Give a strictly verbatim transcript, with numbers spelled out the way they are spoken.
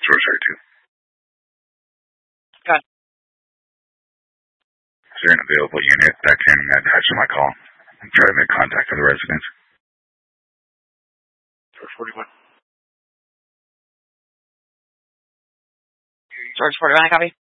Source R two. Go ahead. Is there an available unit that can attach to my call and try to make contact with the residents? George forty-one. George forty-one, I copy.